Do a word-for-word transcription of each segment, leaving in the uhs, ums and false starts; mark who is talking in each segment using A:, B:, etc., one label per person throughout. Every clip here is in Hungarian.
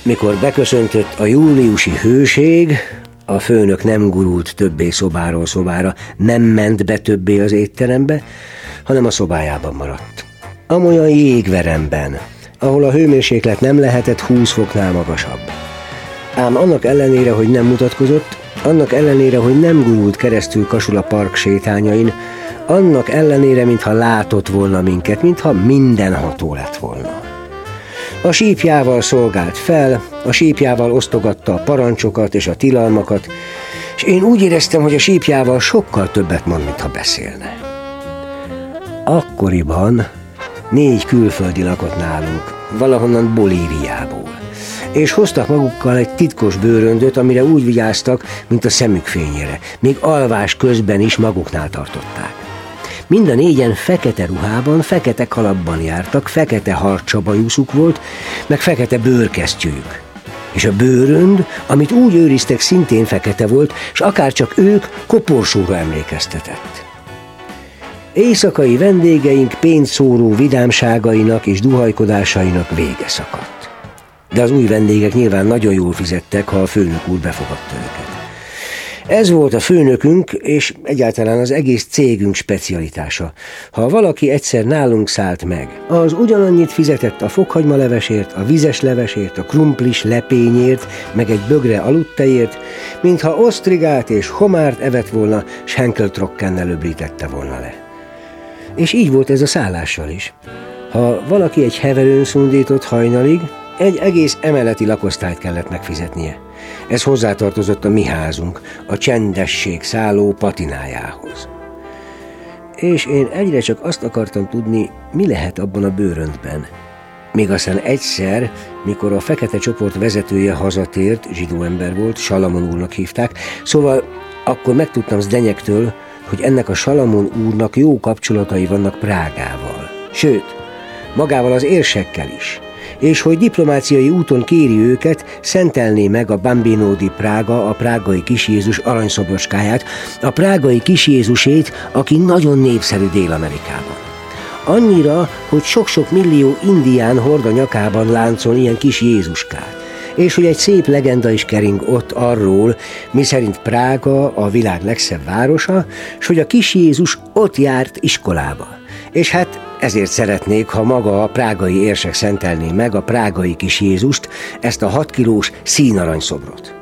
A: Mikor beköszöntött a júliusi hőség, a főnök nem gurult többé szobáról szobára, nem ment be többé az étterembe, hanem a szobájában maradt. Amolyan jégveremben, ahol a hőmérséklet nem lehetett húsz foknál magasabb. Ám annak ellenére, hogy nem mutatkozott, annak ellenére, hogy nem gurult keresztül Kasula park sétányain, annak ellenére, mintha látott volna minket, mintha mindenható lett volna. A sípjával szolgált fel, a sípjával osztogatta a parancsokat és a tilalmakat, és én úgy éreztem, hogy a sípjával sokkal többet mond, mintha beszélne. Akkoriban négy külföldi lakott nálunk, valahonnan Bolíviából, és hoztak magukkal egy titkos bőröndöt, amire úgy vigyáztak, mint a szemük fényére, még alvás közben is maguknál tartották. Mind a négyen fekete ruhában, fekete kalapban jártak, fekete harcsabajuszuk volt, meg fekete bőrkesztyűjük. És a bőrönd, amit úgy őriztek, szintén fekete volt, és akárcsak ők, koporsóra emlékeztetett. Éjszakai vendégeink pénzszóró vidámságainak és duhajkodásainak vége szakadt. De az új vendégek nyilván nagyon jól fizettek, ha a főnök úr befogadta őket. Ez volt a főnökünk, és egyáltalán az egész cégünk specialitása. Ha valaki egyszer nálunk szállt meg, az ugyanannyit fizetett a fokhagymalevesért, a vizes levesért, a krumplis lepényért, meg egy bögre aludtejért, mintha osztrigát és homárt evett volna, s henkeltrokkennel öblítette volna le. És így volt ez a szállással is. Ha valaki egy heverőn szundított hajnalig, egy egész emeleti lakosztályt kellett megfizetnie. Ez hozzátartozott a mi házunk, a csendesség szálló patinájához. És én egyre csak azt akartam tudni, mi lehet abban a bőröndben. Még aztán egyszer, mikor a fekete csoport vezetője hazatért, zsidó ember volt, Salamon úrnak hívták, szóval akkor megtudtam Zdenyektől, hogy ennek a Salamon úrnak jó kapcsolatai vannak Prágával. Sőt, magával az érsekkel is. És hogy diplomáciai úton kéri őket, szentelné meg a Bambino di Praga, a prágai Kis Jézus aranyszobroskáját, a prágai Kis Jézusét, aki nagyon népszerű Dél-Amerikában. Annyira, hogy sok-sok millió indián hord a nyakában láncon ilyen kis Jézuskát. És hogy egy szép legenda is kering ott arról, miszerint Prága a világ legszebb városa, s hogy a Kis Jézus ott járt iskolába. És hát ezért szeretnék, ha maga a prágai érsek szentelné meg a prágai Kis Jézust, ezt a hat kilós színaranyszobrot.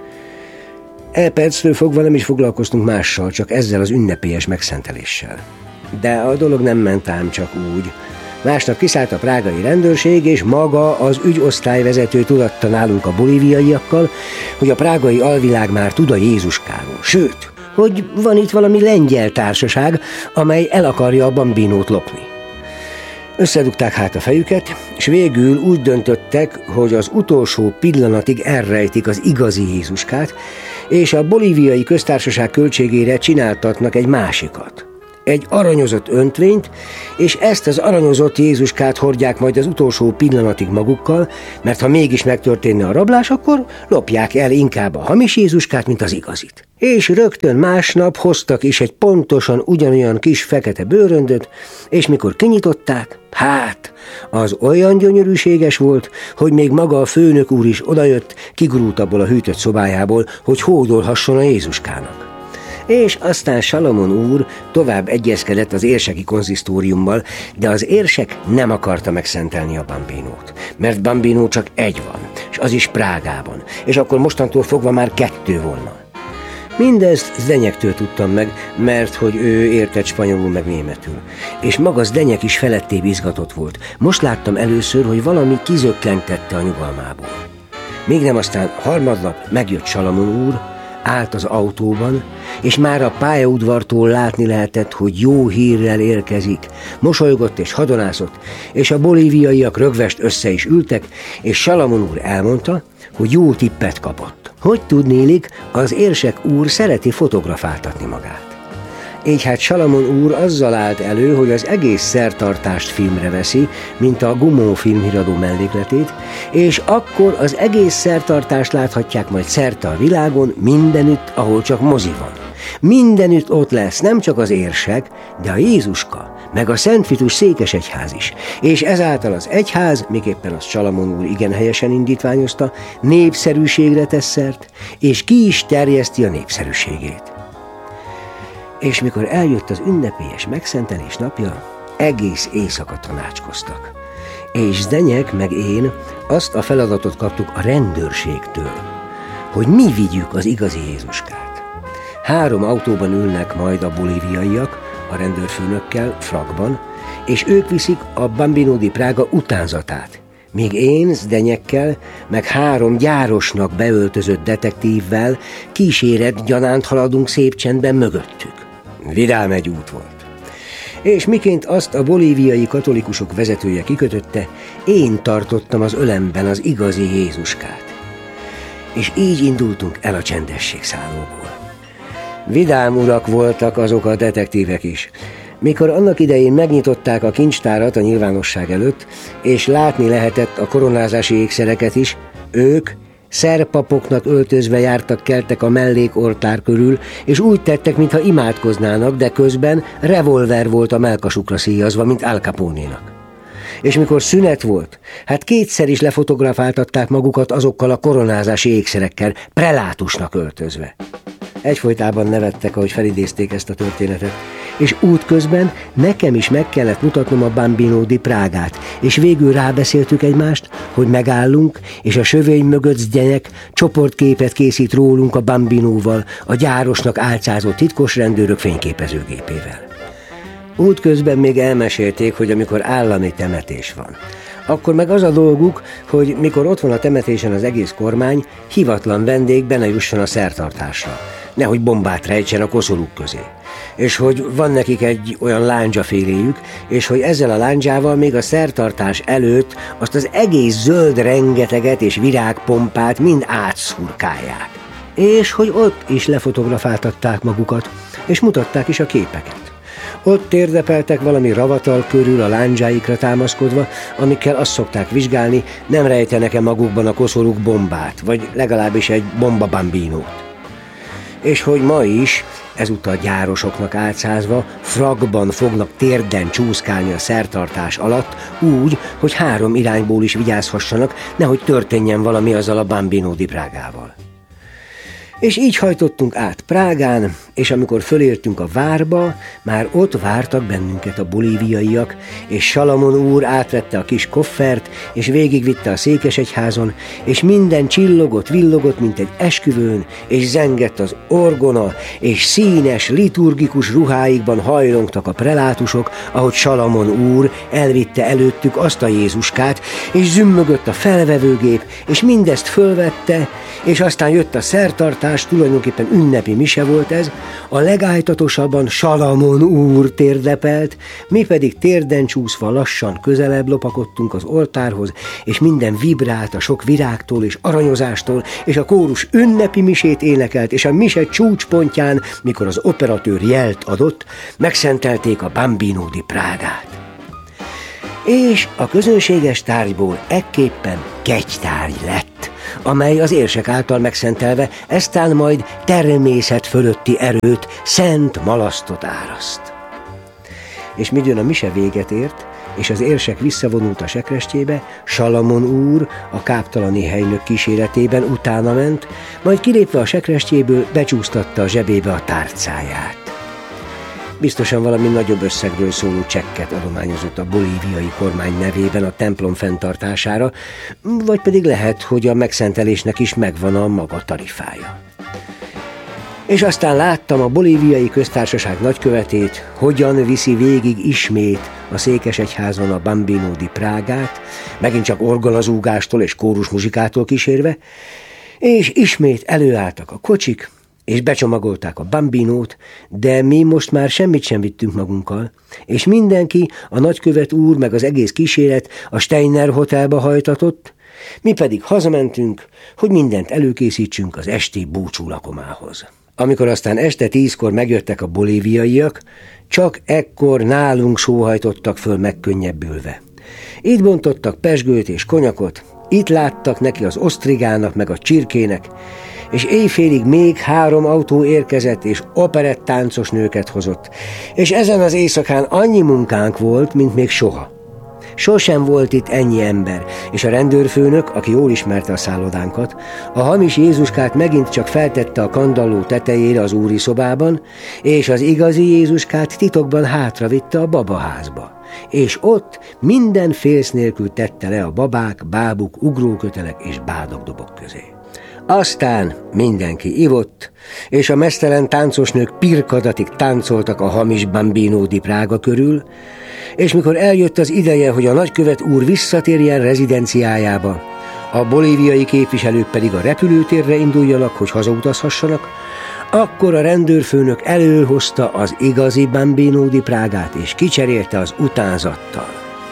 A: E perctől fogva nem is foglalkoztunk mással, csak ezzel az ünnepélyes megszenteléssel. De a dolog nem ment ám csak úgy. Másnap kiszállt a prágai rendőrség, és maga az ügyosztályvezető tudatta nálunk a bolíviaiakkal, hogy a prágai alvilág már tud a Jézuskáról. Sőt, hogy van itt valami lengyel társaság, amely el akarja a Bambinót lopni. Összedugták hát a fejüket, és végül úgy döntöttek, hogy az utolsó pillanatig elrejtik az igazi Jézuskát, és a bolíviai köztársaság költségére csináltatnak egy másikat. Egy aranyozott öntvényt, és ezt az aranyozott Jézuskát hordják majd az utolsó pillanatig magukkal, mert ha mégis megtörténne a rablás, akkor lopják el inkább a hamis Jézuskát, mint az igazit. És rögtön másnap hoztak is egy pontosan ugyanolyan kis fekete bőröndöt, és mikor kinyitották, hát, az olyan gyönyörűséges volt, hogy még maga a főnök úr is odajött, kigurult abból a hűtött szobájából, hogy hódolhasson a Jézuskának. És aztán Salamon úr tovább egyezkedett az érseki konzisztóriummal, de az érsek nem akarta megszentelni a Bambinót, mert Bambinó csak egy van, és az is Prágában, és akkor mostantól fogva már kettő volna. Mindezt Zdenyektől tudtam meg, mert hogy ő értett spanyolul meg németül, és maga Zdenyek is felettébb izgatott volt. Most láttam először, hogy valami kizökkentette a nyugalmából. Még nem aztán harmadnap megjött Salamon úr, állt az autóban, és már a pályaudvartól látni lehetett, hogy jó hírrel érkezik. Mosolygott és hadonászott, és a bolíviaiak rögvest össze is ültek, és Salamon úr elmondta, hogy jó tippet kapott. Hogy tudnélik, az érsek úr szereti fotografáltatni magát. Így hát Salamon úr azzal állt elő, hogy az egész szertartást filmre veszi, mint a Gumó filmhíradó mellékletét, és akkor az egész szertartást láthatják majd szerte a világon, mindenütt, ahol csak mozi van. Mindenütt ott lesz nem csak az érsek, de a Jézuska, meg a Szent Vitus székesegyház is, és ezáltal az egyház, miképpen az Salamon úr igen helyesen indítványozta, népszerűségre tesz szert, és ki is terjeszti a népszerűségét. És mikor eljött az ünnepélyes megszentelés napja, egész éjszaka tanácskoztak. És Zdenyek meg én azt a feladatot kaptuk a rendőrségtől, hogy mi vigyük az igazi Jézuskát. Három autóban ülnek majd a bolíviaiak, a rendőrfőnökkel, frakban, és ők viszik a Bambino di Praga utánzatát. Míg én Zdenyekkel, meg három gyárosnak beöltözött detektívvel kíséret gyanánt haladunk szép csendben mögöttük. Vidám egy út volt. És miként azt a bolíviai katolikusok vezetője kikötötte, én tartottam az ölemben az igazi Jézuskát. És így indultunk el a csendesség szállóból. Vidám urak voltak azok a detektívek is. Mikor annak idején megnyitották a kincstárat a nyilvánosság előtt, és látni lehetett a koronázási ékszereket is, ők szerpapoknak öltözve jártak keltek a mellékortár körül, és úgy tettek, mintha imádkoznának, de közben revolver volt a mellkasukra szíjazva, mint Al Capone-nak. És mikor szünet volt, hát kétszer is lefotografáltatták magukat azokkal a koronázási ékszerekkel, prelátusnak öltözve. Egyfolytában nevettek, ahogy felidézték ezt a történetet, és útközben nekem is meg kellett mutatnom a Bambino di Pragát, és végül rábeszéltük egymást, hogy megállunk, és a sövény mögött Zdenyek csoportképet készít rólunk a Bambinóval, a gyárosnak álcázott titkos rendőrök fényképezőgépével. Útközben még elmesélték, hogy amikor állami temetés van, akkor meg az a dolguk, hogy mikor ott van a temetésen az egész kormány, hivatlan vendég be ne jusson a szertartásra, nehogy bombát rejtsen a koszorúk közé. És hogy van nekik egy olyan lándzsaféléjük, és hogy ezzel a lándzsával még a szertartás előtt azt az egész zöld rengeteget és virágpompát mind átszurkálják. És hogy ott is lefotografáltatták magukat, és mutatták is a képeket. Ott térdepeltek valami ravatal körül a lándzsáikra támaszkodva, amikkel azt szokták vizsgálni, nem rejtenek-e magukban a koszorúk bombát, vagy legalábbis egy bomba bambinót. És hogy ma is, ezúttal gyárosoknak álcázva, frakban fognak térden csúszkálni a szertartás alatt, úgy, hogy három irányból is vigyázhassanak, nehogy történjen valami azzal a Bambino di Pragával. És így hajtottunk át Prágán, és amikor fölértünk a várba, már ott vártak bennünket a bolíviaiak, és Salamon úr átvette a kis koffert, és végigvitte a székesegyházon, és minden csillogott, villogott, mint egy esküvőn, és zengett az orgona, és színes, liturgikus ruháikban hajlongtak a prelátusok, ahogy Salamon úr elvitte előttük azt a Jézuskát, és zümmögött a felvevőgép, és mindezt fölvette, és aztán jött a szertartás, tulajdonképpen ünnepi mise volt ez, a legálltatosabban Salamon úr térdepelt, mi pedig térden csúszva lassan közelebb lopakodtunk az oltárhoz, és minden vibrált a sok virágtól és aranyozástól, és a kórus ünnepi misét énekelt, és a mise csúcspontján, mikor az operatőr jelt adott, megszentelték a Bambino di Pragát. És a közönséges tárgyból ekképpen kegytárgy lett, amely az érsek által megszentelve eztán majd természet fölötti erőt, szent malasztot áraszt. És midőn a mise véget ért, és az érsek visszavonult a sekrestjébe, Salamon úr a káptalani helynök kíséretében utána ment, majd kilépve a sekrestjéből becsúsztatta a zsebébe a tárcáját. Biztosan valami nagyobb összegről szóló csekket adományozott a bolíviai kormány nevében a templom fenntartására, vagy pedig lehet, hogy a megszentelésnek is megvan a maga tarifája. És aztán láttam a bolíviai köztársaság nagykövetét, hogyan viszi végig ismét a székesegyházon a Bambino di Pragát, megint csak orgonazúgástól és kórusmuzsikától kísérve, és ismét előálltak a kocsik, és becsomagolták a Bambinót, de mi most már semmit sem vittünk magunkkal, és mindenki, a nagykövet úr meg az egész kíséret a Steiner Hotelba hajtatott, mi pedig hazamentünk, hogy mindent előkészítsünk az esti búcsú lakomához. Amikor aztán este tízkor megjöttek a bolíviaiak, csak ekkor nálunk sóhajtottak föl megkönnyebbülve. Itt bontottak pezsgőt és konyakot, itt láttak neki az osztrigának meg a csirkének, és éjfélig még három autó érkezett, és operett táncos nőket hozott, és ezen az éjszakán annyi munkánk volt, mint még soha. Sosem volt itt ennyi ember, és a rendőrfőnök, aki jól ismerte a szállodánkat, a hamis Jézuskát megint csak feltette a kandalló tetejére az úri szobában, és az igazi Jézuskát titokban hátravitte a babaházba. És ott minden félsz nélkül tette le a babák, bábuk, ugrókötelek és bádogdobok közé. Aztán mindenki ivott, és a meztelen táncosnők pirkadatig táncoltak a hamis Bambino di Praga körül, és mikor eljött az ideje, hogy a nagykövet úr visszatérjen rezidenciájába, a bolíviai képviselők pedig a repülőtérre induljanak, hogy hazautazhassanak, akkor a rendőrfőnök előhozta az igazi Bambino di Pragát, és kicserélte az utánzattal.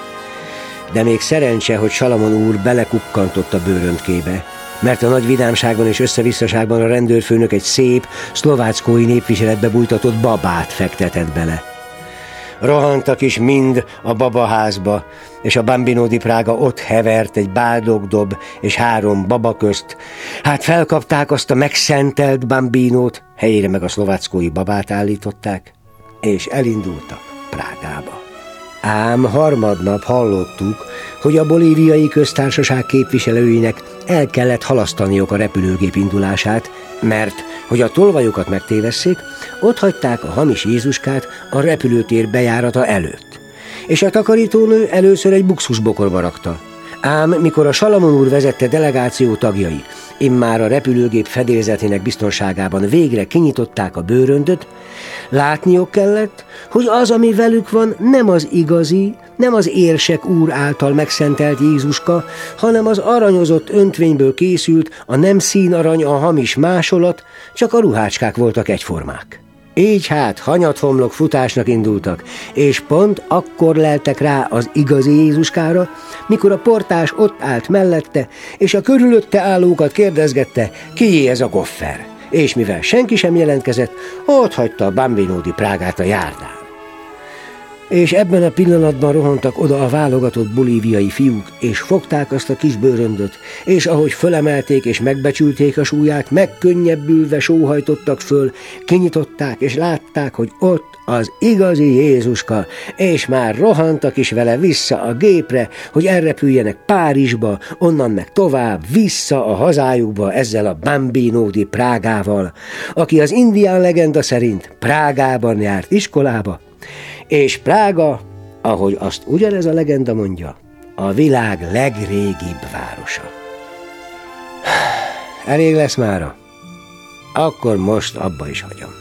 A: De még szerencse, hogy Salamon úr belekukkantott a bőröndkébe, mert a nagy vidámságban és összevisszaságban a rendőrfőnök egy szép, szlováckói népviseletbe bújtatott babát fektetett bele. Rohantak is mind a babaházba, és a Bambino di Praga ott hevert egy bádogdob és három baba közt. Hát felkapták azt a megszentelt Bambinót, helyére meg a szlováckói babát állították, és elindultak Prágába. Ám harmadnap hallottuk, hogy a bolíviai köztársaság képviselőinek el kellett halasztaniuk a repülőgép indulását, mert, hogy a tolvajokat megtévesszék, ott hagyták a hamis Jézuskát a repülőtér bejárata előtt, és a takarítónő először egy buxusbokorba rakta. Ám mikor a Salamon úr vezette delegáció tagjai immár a repülőgép fedélzetének biztonságában végre kinyitották a bőröndöt, látniuk kellett, hogy az, ami velük van, nem az igazi, nem az érsek úr által megszentelt Jézuska, hanem az aranyozott öntvényből készült, a nem színarany, a hamis másolat, csak a ruhácskák voltak egyformák. Így hát hanyathomlok futásnak indultak, és pont akkor leltek rá az igazi Jézuskára, mikor a portás ott állt mellette, és a körülötte állókat kérdezgette, kié ez a goffer, és mivel senki sem jelentkezett, ott hagyta a Bambino di Pragát a járdán. És ebben a pillanatban rohantak oda a válogatott bolíviai fiúk, és fogták azt a kis bőröndöt, és ahogy fölemelték és megbecsülték a súlyát, megkönnyebbülve sóhajtottak föl, kinyitották, és látták, hogy ott az igazi Jézuska, és már rohantak is vele vissza a gépre, hogy elrepüljenek Párizsba, onnan meg tovább, vissza a hazájukba ezzel a Bambino di Pragával, aki az indián legenda szerint Prágában járt iskolába, és Prága, ahogy azt ugyanez a legenda mondja, a világ legrégibb városa. Elég lesz mára? Akkor most abba is hagyom.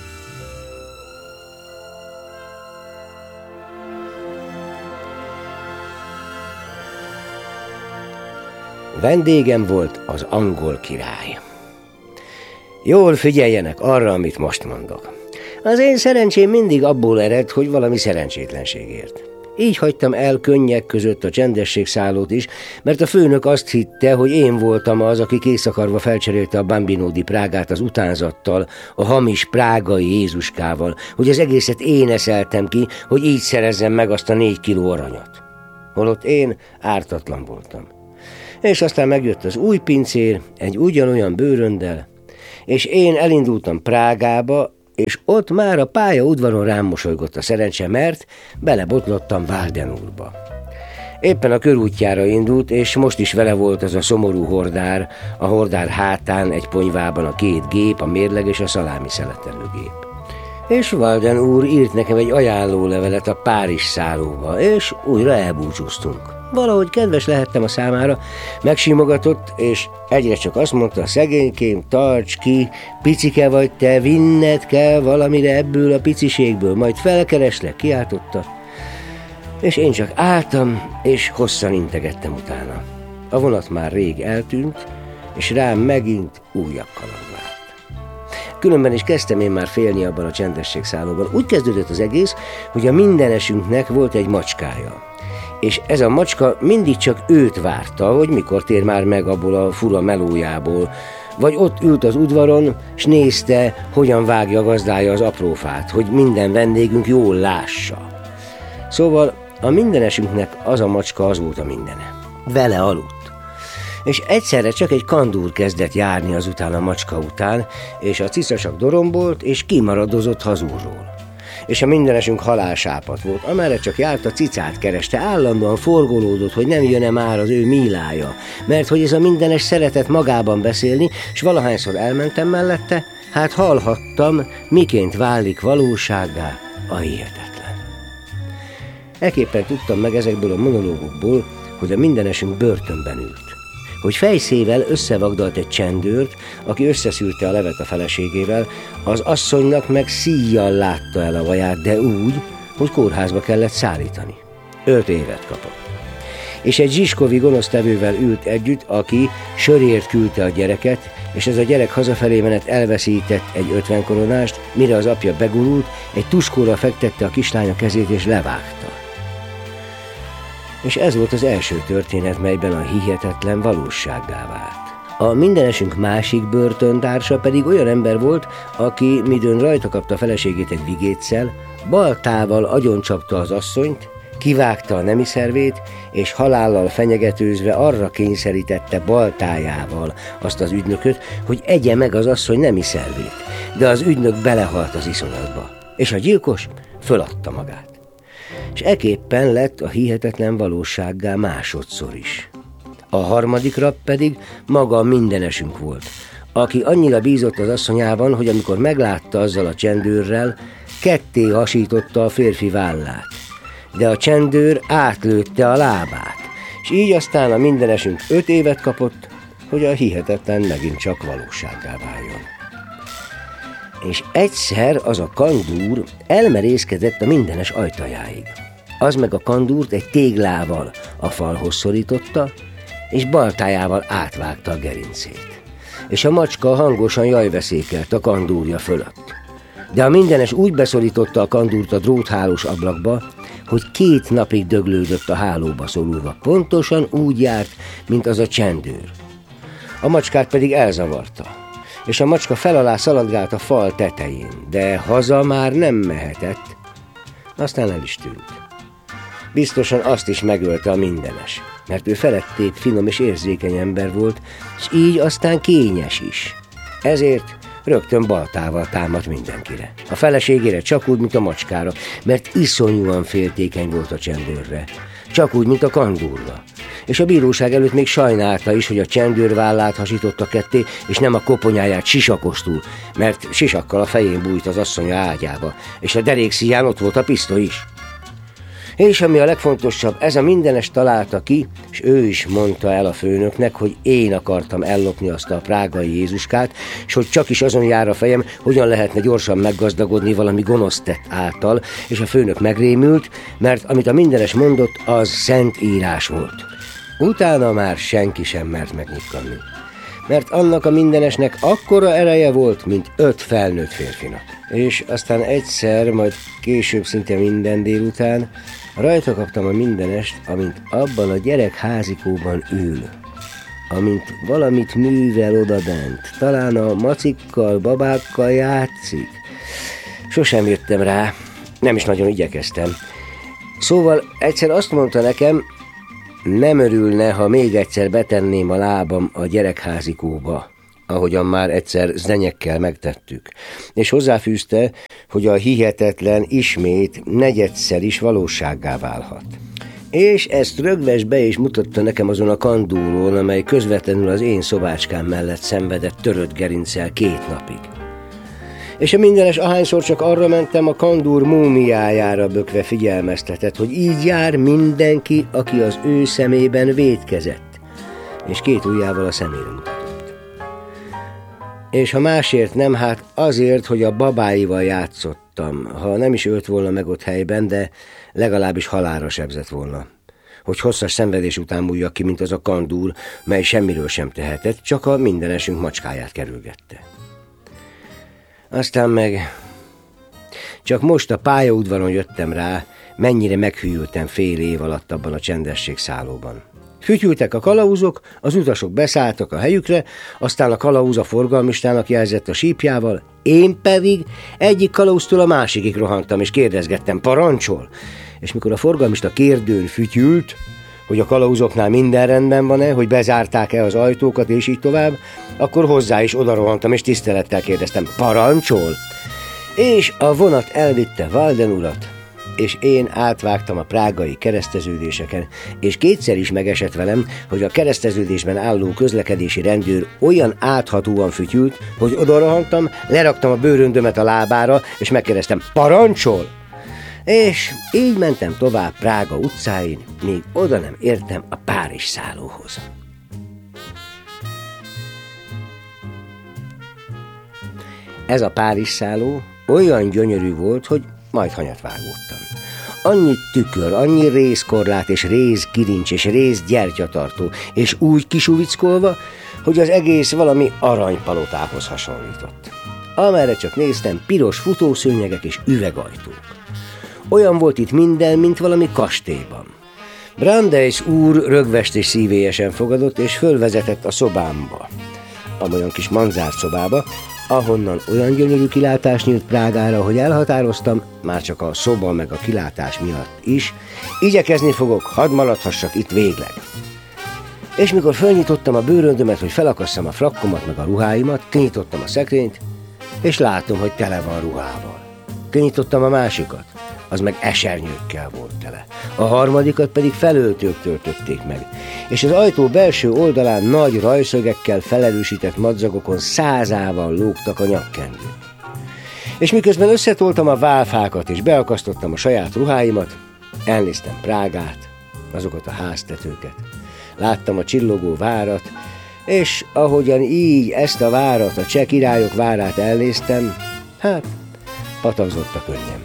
A: Vendégem volt az angol király. Jól figyeljenek arra, amit most mondok. Az én szerencsém mindig abból ered, hogy valami szerencsétlenségért. Így hagytam el könnyek között a csendességszállót is, mert a főnök azt hitte, hogy én voltam az, aki készakarva felcserélte a Bambino di Pragát az utánzattal, a hamis prágai Jézuskával, hogy az egészet én eszeltem ki, hogy így szerezzem meg azt a négy kiló aranyat. Holott én ártatlan voltam. És aztán megjött az új pincér, egy ugyanolyan bőrönddel, és én elindultam Prágába, és ott már a pályaudvaron rám mosolygott a szerencse, mert belebotlottam Walden úrba. Éppen a körútjára indult, és most is vele volt ez a szomorú hordár, a hordár hátán egy ponyvában a két gép, a mérleg és a szalámi szeletelőgép. És Walden úr írt nekem egy ajánlólevelet a Párizs szállóba, és újra elbúcsúztunk. Valahogy kedves lehettem a számára, megsimogatott, és egyre csak azt mondta, szegénykém, tarts ki, picike vagy te, vinned kell valamire ebből a piciségből, majd felkereslek, kiáltotta. És én csak álltam, és hosszan integettem utána. A vonat már rég eltűnt, és rám megint újabb kaland várt. Különben is kezdtem én már félni abban a csendességszállóban. Úgy kezdődött az egész, hogy a mindenesünknek volt egy macskája. És ez a macska mindig csak őt várta, hogy mikor tér már meg abból a fura melójából, vagy ott ült az udvaron, s nézte, hogyan vágja gazdája az aprófát, hogy minden vendégünk jól lássa. Szóval a mindenesünknek az a macska az volt a mindene. Vele aludt. És egyszerre csak egy kandúr kezdett járni azután a macska után, és a cica csak dorombolt, és kimaradozott hazúrról. És a mindenesünk halálsápat volt, amerre csak járt, a cicát kereste, állandóan forgolódott, hogy nem jön-e már az ő mílája, mert hogy ez a mindenes szeretett magában beszélni, és valahányszor elmentem mellette, hát hallhattam, miként válik valósággá a hihetetlen. Ekképpen tudtam meg ezekből a monológokból, hogy a mindenesünk börtönben ült, hogy fejszével összevagdalt egy csendőrt, aki összeszűrte a levet a feleségével, az asszonynak meg szíjjal látta el a vaját, de úgy, hogy kórházba kellett szállítani. Öt évet kapott. És egy zsiskovi gonosztevővel ült együtt, aki sörért küldte a gyereket, és ez a gyerek hazafelé menet elveszített egy ötven koronást, mire az apja begurult, egy tuskóra fektette a kislánya kezét és levágta. És ez volt az első történet, melyben a hihetetlen valósággá vált. A mindenesünk másik börtöntársa pedig olyan ember volt, aki, midőn rajta kapta feleségét egy vigéccel, baltával agyoncsapta az asszonyt, kivágta a nemi szervét, és halállal fenyegetőzve arra kényszerítette baltájával azt az ügynököt, hogy egye meg az asszony nemi szervét, de az ügynök belehalt az iszonyatba, és a gyilkos föladta magát. És ekképpen lett a hihetetlen valósággá másodszor is. A harmadik rab pedig maga a mindenesünk volt, aki annyira bízott az asszonyában, hogy amikor meglátta azzal a csendőrrel, ketté hasította a férfi vállát, de a csendőr átlőtte a lábát, és így aztán a mindenesünk öt évet kapott, hogy a hihetetlen megint csak valósággá váljon. És egyszer az a kandúr elmerészkedett a mindenes ajtajáig. Az meg a kandúrt egy téglával a falhoz szorította, és baltájával átvágta a gerincét. És a macska hangosan jajveszékelt a kandúrja fölött. De a mindenes úgy beszorította a kandúrt a dróthálós ablakba, hogy két napig döglődött a hálóba szorulva. Pontosan úgy járt, mint az a csendőr. A macskát pedig elzavarta, és a macska felalá szaladgált a fal tetején, de haza már nem mehetett, aztán el is tűnt. Biztosan azt is megölte a mindenes, mert ő felették finom és érzékeny ember volt, és így aztán kényes is. Ezért rögtön baltával támadt mindenkire. A feleségére csak úgy, mint a macskára, mert iszonyúan féltékeny volt a csendőrre. Csak úgy, mint a kandúrra. És a bíróság előtt még sajnálta is, hogy a csendőr vállát hasította ketté, és nem a koponyáját sisakostul, mert sisakkal a fején bújt az asszonya ágyába, és a derékszíján ott volt a pisztoly is. És ami a legfontosabb, ez a mindenes találta ki, és ő is mondta el a főnöknek, hogy én akartam ellopni azt a prágai Jézuskát, és hogy csak is azon jár a fejem, hogyan lehetne gyorsan meggazdagodni valami gonosz tett által, és a főnök megrémült, mert amit a mindenes mondott, az szent írás volt. Utána már senki sem mert megnyitkanni, mert annak a mindenesnek akkora ereje volt, mint öt felnőtt férfinak. És aztán egyszer, majd később szinte minden délután rajta kaptam a mindenest, amint abban a gyerekházikóban ül, amint valamit művel odabent, talán a macikkal, babákkal játszik. Sosem jöttem rá, nem is nagyon igyekeztem. Szóval egyszer azt mondta nekem, nem örülne, ha még egyszer betenném a lábam a gyerekházikóba, ahogyan már egyszer zenyekkel megtettük. És hozzáfűzte, hogy a hihetetlen ismét negyedszer is valósággá válhat. És ezt rögves be is mutatta nekem azon a kandúrón, amely közvetlenül az én szobácskám mellett szenvedett törött gerinccel két napig. És a mindenes ahányszor csak arra mentem, a kandúr múmiájára bökve figyelmeztetett, hogy így jár mindenki, aki az ő szemében vétkezett, és két ujjával a szemére mutatott. És ha másért nem, hát azért, hogy a babáival játszottam, ha nem is ölt volna meg ott helyben, de legalábbis halálra sebzett volna, hogy hosszas szenvedés után múljak ki, mint az a kandúr, mely semmiről sem tehetett, csak a mindenesünk macskáját kerülgette. Aztán meg csak most a pályaudvaron jöttem rá, mennyire meghűltem fél év alatt abban a csendesség szállóban. Fütyültek a kalauzok, az utasok beszálltak a helyükre, aztán a kalauz a forgalmistának jelzett a sípjával, én pedig egyik kalauztól a másikig rohantam, és kérdezgettem, parancsol? És mikor a forgalmista kérdőn fütyült, hogy a kalauzoknál minden rendben van-e, hogy bezárták-e az ajtókat, és így tovább, akkor hozzá is odarohantam, és tisztelettel kérdeztem, parancsol? És a vonat elvitte Walden urat, és én átvágtam a prágai kereszteződéseken, és kétszer is megesett velem, hogy a kereszteződésben álló közlekedési rendőr olyan áthatóan fütyült, hogy odarohantam, leraktam a bőröndömet a lábára, és megkérdeztem, parancsol? És így mentem tovább Prága utcáin, míg oda nem értem a Párizs szállóhoz. Ez a Párizs szálló olyan gyönyörű volt, hogy majd hanyat vágódtam. Annyi tükör, annyi rézkorlát és rézkirincs és rézgyertyatartó, és úgy kisuvickolva, hogy az egész valami aranypalotához hasonlított. Amerre csak néztem, piros futószőnyegek és üvegajtók. Olyan volt itt minden, mint valami kastélyban. Brandeis úr rögvest és szívélyesen fogadott, és fölvezetett a szobámba, amolyan kis manzárt szobába, ahonnan olyan gyönyörű kilátás nyílt Prágára, hogy elhatároztam, már csak a szoba meg a kilátás miatt is, igyekezni fogok, hadd maradhassak itt végleg. És mikor felnyitottam a bőröndömet, hogy felakasszam a frakkomat meg a ruháimat, kinyitottam a szekrényt, és látom, hogy tele van ruhával. Kinyitottam a másikat, az meg esernyőkkel volt tele. A harmadikat pedig felöltők töltötték meg, és az ajtó belső oldalán nagy rajszögekkel felerősített madzagokon százával lógtak a nyakkendők. És miközben összetoltam a válfákat és beakasztottam a saját ruháimat, elnéztem Prágát, azokat a háztetőket, láttam a csillogó várat, és ahogyan így ezt a várat, a cseh királyok várát elnéztem, hát patakzott a könnyem.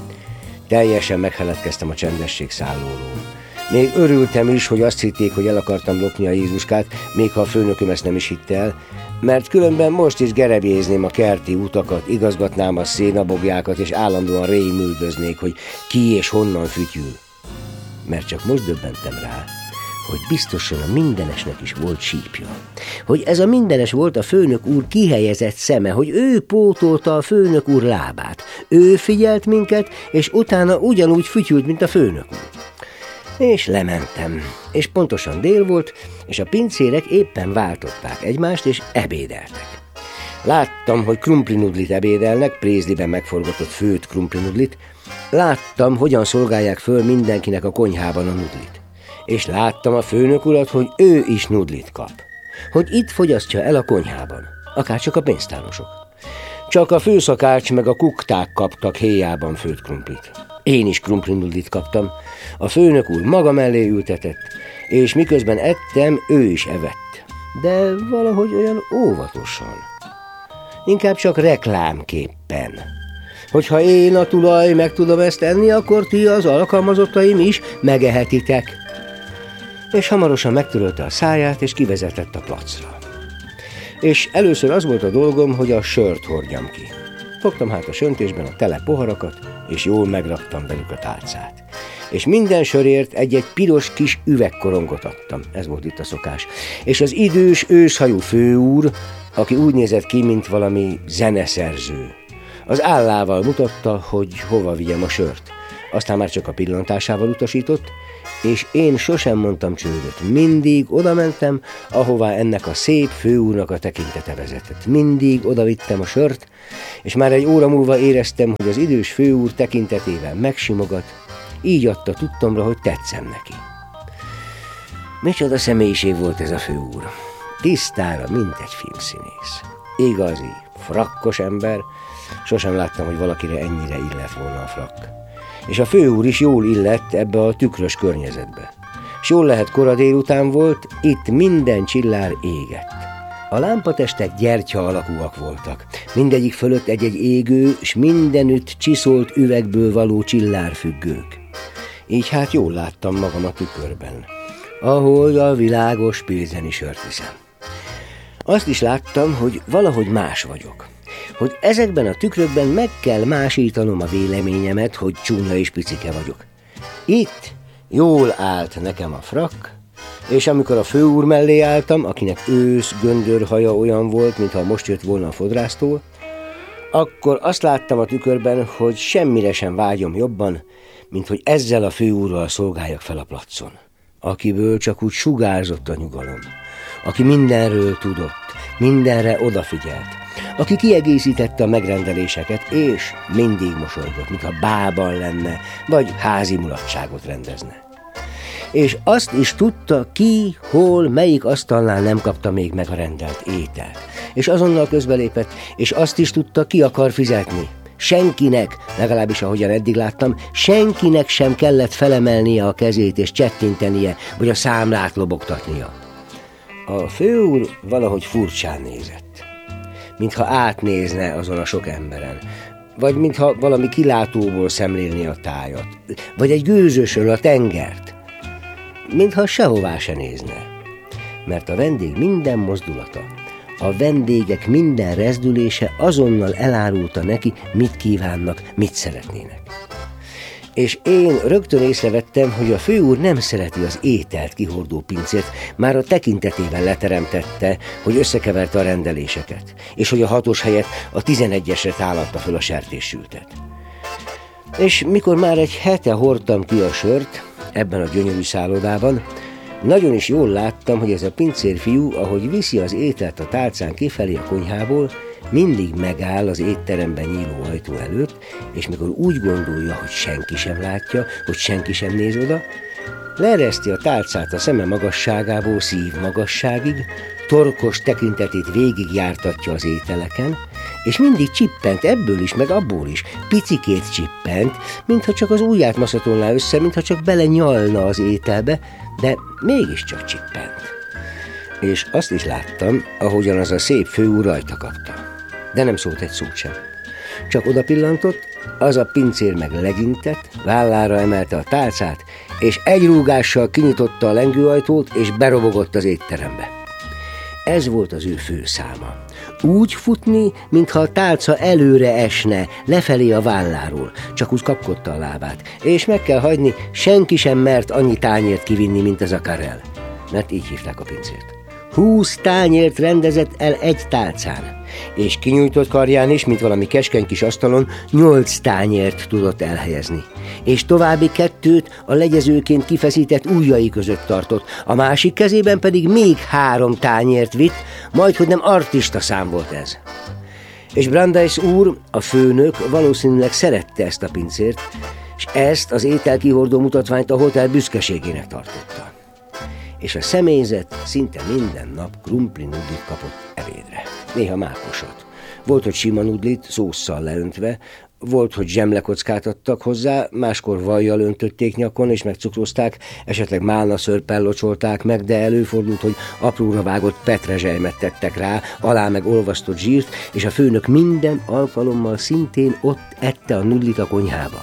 A: Teljesen megfeledkeztem a csendesség szállóról. Még örültem is, hogy azt hitték, hogy el akartam lopni a Jézuskát, még ha a főnököm ezt nem is hitte el, mert különben most is gerebjézném a kerti utakat, igazgatnám a szénabogjákat, és állandóan rémüldöznék, hogy ki és honnan fütyül. Mert csak most döbbentem rá, hogy biztosan a mindenesnek is volt sípja. Hogy ez a mindenes volt a főnök úr kihelyezett szeme, hogy ő pótolta a főnök úr lábát. Ő figyelt minket, és utána ugyanúgy fütyült, mint a főnök úr. És lementem, és pontosan dél volt, és a pincérek éppen váltották egymást, és ebédeltek. Láttam, hogy krumplinudlit ebédelnek, prézliben megforgatott főtt krumplinudlit. Láttam, hogyan szolgálják föl mindenkinek a konyhában a nudlit. És láttam a főnök urat, hogy ő is nudlit kap. Hogy itt fogyasztja el a konyhában, akárcsak a pénztárosok. Csak a főszakács meg a kukták kaptak héjában főtt krumplit. Én is krumplinudlit kaptam. A főnök úr maga mellé ültetett, és miközben ettem, ő is evett. De valahogy olyan óvatosan. Inkább csak reklámképpen. Hogyha én a tulaj meg tudom ezt enni, akkor ti az alkalmazottaim is megehetitek. És hamarosan megtörölte a száját, és kivezetett a placra. És először az volt a dolgom, hogy a sört hordjam ki. Fogtam hát a söntésben a tele poharakat, és jól megraktam velük a tálcát. És minden sörért egy-egy piros kis üvegkorongot adtam, ez volt itt a szokás. És az idős őszhajú főúr, aki úgy nézett ki, mint valami zeneszerző, az állával mutatta, hogy hova vigyem a sört. Aztán már csak a pillantásával utasított, és én sosem mondtam csődöt. Mindig oda mentem, ahová ennek a szép főúrnak a tekintete vezetett. Mindig oda vittem a sört, és már egy óra múlva éreztem, hogy az idős főúr tekintetével megsimogat, így adta tudtomra, hogy tetszem neki. Micsoda személyiség volt ez a főúr. Tisztára, mint egy filmszínész. Igazi, frakkos ember, sosem láttam, hogy valakire ennyire illett volna a frakk. És a főúr is jól illett ebbe a tükrös környezetbe. S jól lehet kora délután volt, itt minden csillár égett. A lámpatestek gyertya alakúak voltak, mindegyik fölött egy-egy égő, s mindenütt csiszolt üvegből való csillárfüggők. Így hát jól láttam magam a tükörben, ahol a világos pilzeni sört iszem. Azt is láttam, hogy valahogy más vagyok. Hogy ezekben a tükrökben meg kell másítanom a véleményemet, hogy csúnya és picike vagyok. Itt jól állt nekem a frakk, és amikor a főúr mellé álltam, akinek ősz göndörhaja olyan volt, mintha most jött volna a fodrásztól, akkor azt láttam a tükörben, hogy semmire sem vágyom jobban, mint hogy ezzel a főúrral szolgáljak fel a placon. akiből csak úgy sugárzott a nyugalom, aki mindenről tudott, mindenre odafigyelt, aki kiegészítette a megrendeléseket, és mindig mosolygott, mintha bálban lenne, vagy házi mulatságot rendezne. És azt is tudta, ki, hol, melyik asztalnál nem kapta még meg a rendelt ételt. És azonnal közbelépett, és azt is tudta, ki akar fizetni. Senkinek, legalábbis ahogyan eddig láttam, senkinek sem kellett felemelnie a kezét és csettintenie, vagy a számlát lobogtatnia. A főúr valahogy furcsán nézett, mintha átnézne azon a sok emberen, vagy mintha valami kilátóból szemlélni a tájat, vagy egy gőzösről a tengert, mintha sehová se nézne, mert a vendég minden mozdulata, a vendégek minden rezdülése azonnal elárulta neki, mit kívánnak, mit szeretnének. És én rögtön észrevettem, hogy a főúr nem szereti az ételt kihordó pincért, már a tekintetében leteremtette, hogy összekeverte a rendeléseket, és hogy a hatos helyett a tizenegyesre tálalta föl a sertéssültet. És mikor már egy hete hordtam ki a sört ebben a gyönyörű szállodában, nagyon is jól láttam, hogy ez a pincérfiú, ahogy viszi az ételt a tálcán kifelé a konyhából, mindig megáll az étteremben nyíló ajtó előtt, és mikor úgy gondolja, hogy senki sem látja, hogy senki sem néz oda, leereszti a tálcát a szeme magasságából szív magasságig, torkos tekintetét végigjártatja az ételeken, és mindig csippent ebből is, meg abból is, picikét csippent, mintha csak az ujját maszatolná össze, mintha csak bele nyalna az ételbe, de mégiscsak csippent. És azt is láttam, ahogyan az a szép főúr rajta kapta. De nem szólt egy szót sem. Csak oda pillantott, az a pincér meg legyintett, vállára emelte a tálcát, és egy rúgással kinyitotta a lengőajtót, és berobogott az étterembe. Ez volt az ő főszáma. Úgy futni, mintha a tálca előre esne, lefelé a válláról, csak úgy kapkodta a lábát, és meg kell hagyni, senki sem mert annyi tányért kivinni, mint ez a Karel, mert így hívták a pincért. Húsz tányért rendezett el egy tálcán, és kinyújtott karján is, mint valami keskeny kis asztalon, nyolc tányért tudott elhelyezni, és további kettőt a legyezőként kifeszített ujjai között tartott, a másik kezében pedig még három tányért vitt, majdhogy nem artista szám volt ez. És Brandeis úr, a főnök valószínűleg szerette ezt a pincért, és ezt az ételkihordó mutatványt a hotel büszkeségének tartotta. És a személyzet szinte minden nap krumpli nudlit kapott ebédre. Néha mákosat. Volt, hogy sima nudlit, szósszal leöntve, volt, hogy zsemlekockát adtak hozzá, máskor vajjal öntötték nyakon és megcukrozták, esetleg málnaszőrrel locsolták meg, de előfordult, hogy apróra vágott petrezselymet tettek rá, alá meg olvasztott zsírt, és a főnök minden alkalommal szintén ott ette a nudlit a konyhában.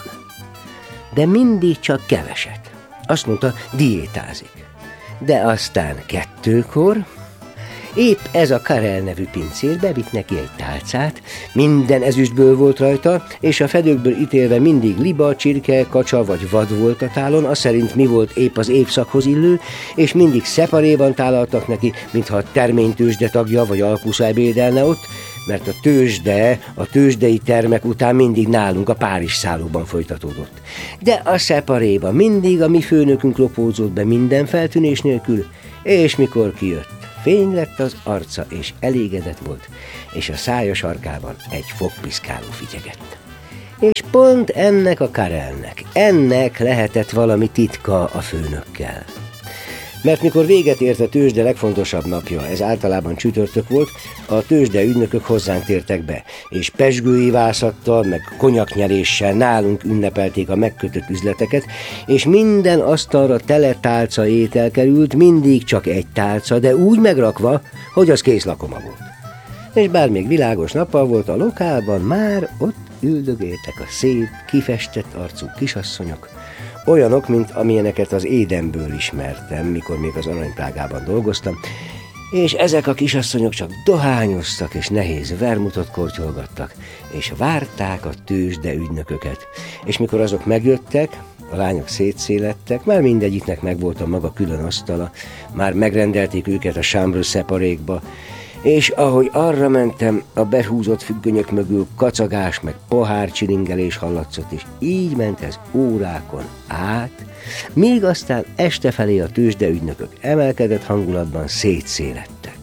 A: De mindig csak keveset. Azt mondta, diétázik. De aztán kettőkor épp ez a Karel nevű pincér bevitt neki egy tálcát, minden ezüstből volt rajta, és a fedőkből ítélve mindig liba, csirke, kacsa vagy vad volt a tálon, az szerint mi volt épp az évszakhoz illő, és mindig szeparéban tálaltak neki, mintha a terménytőzsde tagja vagy alkusza ebédelne ott, mert a tőzsde, a tőzsdei termek után mindig nálunk a Párizs szállóban folytatódott. De a szeparéba mindig a mi főnökünk lopózott be minden feltűnés nélkül, és mikor kijött, fény lett az arca, és elégedett volt, és a szája sarkában egy fogpiszkáló figyegett. És pont ennek a Karelnek, ennek lehetett valami titka a főnökkel. Mert mikor véget ért a tőzsde legfontosabb napja, ez általában csütörtök volt, a tőzsde ügynökök hozzánk tértek be, és pezsgői vászattal, meg konyaknyeréssel nálunk ünnepelték a megkötött üzleteket, és minden asztalra tele tálca étel került, mindig csak egy tálca, de úgy megrakva, hogy az kész lakoma volt. És bár még világos nappal volt a lokálban, már ott üldögéltek a szép, kifestett arcú kisasszonyok, olyanok, mint amilyeneket az Édenből ismertem, mikor még az aranyplágában dolgoztam, és ezek a kisasszonyok csak dohányoztak, és nehéz vermutot kortyolgattak, és várták a tőzsde ügynököket. És mikor azok megjöttek, a lányok szétszélettek, már mindegyiknek megvolt a maga külön asztala, már megrendelték őket a chambre séparékba, És ahogy arra mentem, a behúzott függönyök mögül kacagás meg pohárcsilingelés hallatszott, és így ment ez órákon át, míg aztán este felé a tőzsdeügynökök emelkedett hangulatban szétszélettek.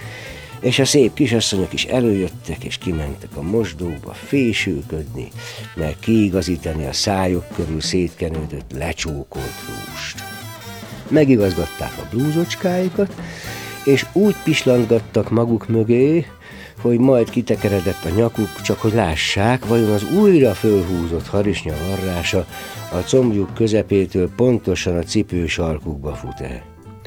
A: És a szép kisasszonyok is előjöttek, és kimentek a mosdóba fésülködni, meg kiigazítani a szájuk körül szétkenődött, lecsókolt rúst. Megigazgatták a blúzocskáikat, és úgy pislantgattak maguk mögé, hogy majd kitekeredett a nyakuk, csak hogy lássák, vajon az újra fölhúzott harisnya varrása a combjuk közepétől pontosan a cipő sarkukba fut-e.